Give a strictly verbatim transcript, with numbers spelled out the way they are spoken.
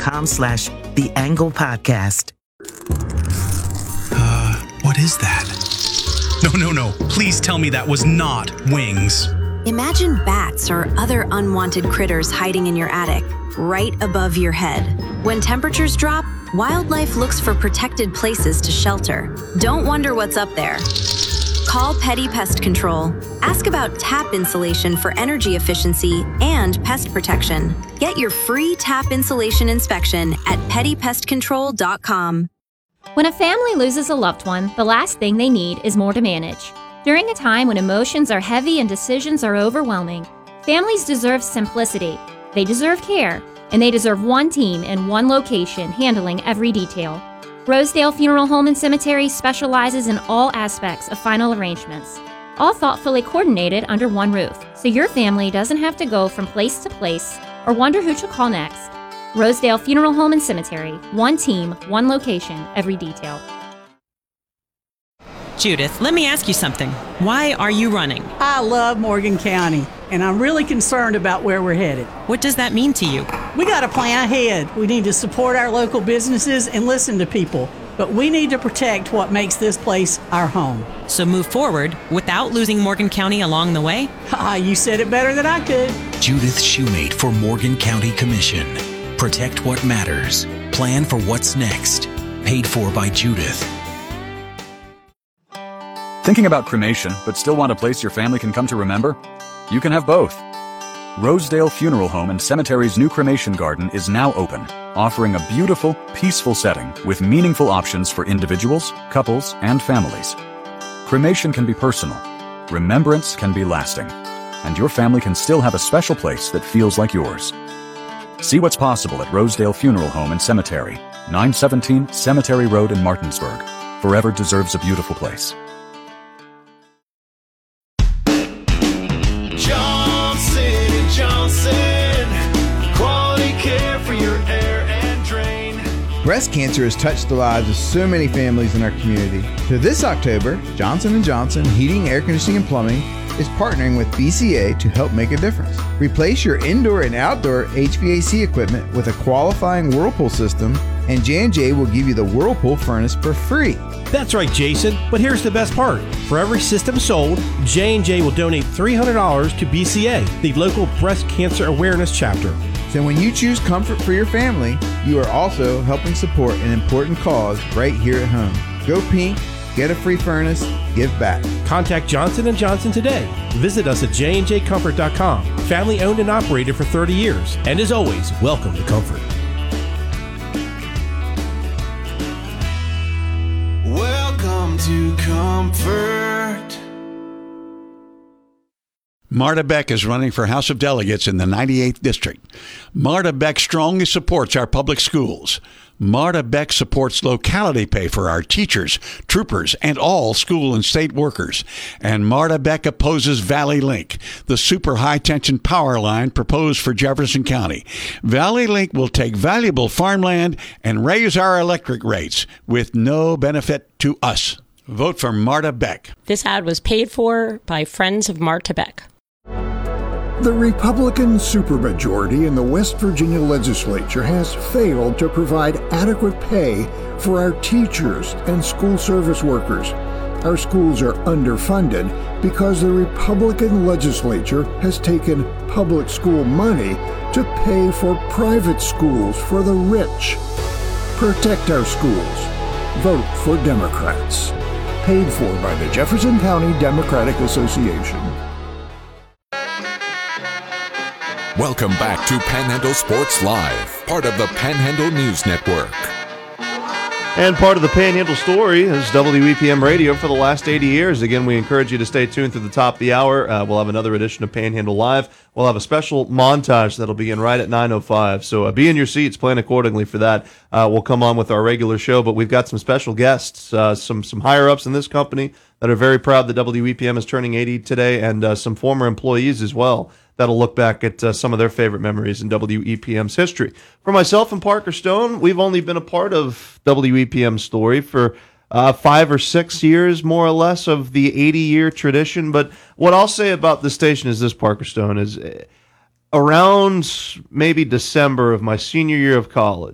com slash the angle podcast. Uh, what is that? No, no, no. Please tell me that was not wings. Imagine bats or other unwanted critters hiding in your attic, right above your head. When temperatures drop, wildlife looks for protected places to shelter. Don't wonder what's up there. Call Petty Pest Control. Ask about tap insulation for energy efficiency and pest protection. Get your free tap insulation inspection at petty pest control dot com. When a family loses a loved one, the last thing they need is more to manage. During a time when emotions are heavy and decisions are overwhelming, families deserve simplicity. They deserve care, and they deserve one team in one location handling every detail. Rosedale Funeral Home and Cemetery specializes in all aspects of final arrangements, all thoughtfully coordinated under one roof, so your family doesn't have to go from place to place or wonder who to call next. Rosedale Funeral Home and Cemetery, one team, one location, every detail. Judith, let me ask you something. Why are you running? I love Morgan County, and I'm really concerned about where we're headed. What does that mean to you? We got to plan ahead. We need to support our local businesses and listen to people, but we need to protect what makes this place our home. So move forward without losing Morgan County along the way? Ah, you said it better than I could. Judith Shoemate for Morgan County Commission. Protect what matters. Plan for what's next. Paid for by Judith. Thinking about cremation, but still want a place your family can come to remember? You can have both. Rosedale Funeral Home and Cemetery's new cremation garden is now open, offering a beautiful, peaceful setting with meaningful options for individuals, couples, and families. Cremation can be personal, remembrance can be lasting, and your family can still have a special place that feels like yours. See what's possible at Rosedale Funeral Home and Cemetery, nine seventeen Cemetery Road in Martinsburg. Forever deserves a beautiful place. Johnson, quality care for your air and drain. Breast cancer has touched the lives of so many families in our community. So this October, Johnson and Johnson Heating, Air Conditioning, and Plumbing is partnering with B C A to help make a difference. Replace your indoor and outdoor H V A C equipment with a qualifying Whirlpool system, and J and J will give you the Whirlpool furnace for free. That's right, Jason, but here's the best part. For every system sold, J and J will donate three hundred dollars to B C A, the local breast cancer awareness chapter. So when you choose comfort for your family, you are also helping support an important cause right here at home. Go pink, get a free furnace, give back. Contact Johnson and Johnson today. Visit us at j and j comfort dot com. Family owned and operated for thirty years. And as always, welcome to Comfort. Welcome to Comfort. Marta Beck is running for House of Delegates in the ninety-eighth District. Marta Beck strongly supports our public schools. Marta Beck supports locality pay for our teachers, troopers, and all school and state workers. And Marta Beck opposes Valley Link, the super high-tension power line proposed for Jefferson County. Valley Link will take valuable farmland and raise our electric rates with no benefit to us. Vote for Marta Beck. This ad was paid for by Friends of Marta Beck. The Republican supermajority in the West Virginia legislature has failed to provide adequate pay for our teachers and school service workers. Our schools are underfunded because the Republican legislature has taken public school money to pay for private schools for the rich. Protect our schools. Vote for Democrats. Paid for by the Jefferson County Democratic Association. Welcome back to Panhandle Sports Live, part of the Panhandle News Network. And part of the Panhandle story is W E P M Radio for the last eighty years. Again, we encourage you to stay tuned through the top of the hour. Uh, we'll have another edition of Panhandle Live. We'll have a special montage that'll begin right at nine oh five. So uh, be in your seats, plan accordingly for that. Uh, we'll come on with our regular show, but we've got some special guests, uh, some some higher-ups in this company that are very proud that W E P M is turning eighty today, and uh, some former employees as well that'll look back at uh, some of their favorite memories in W E P M's history. For myself and Parker Stone, we've only been a part of W E P M's story for uh, five or six years, more or less, of the eighty-year tradition. But what I'll say about the station is this, Parker Stone, is around maybe December of my senior year of college,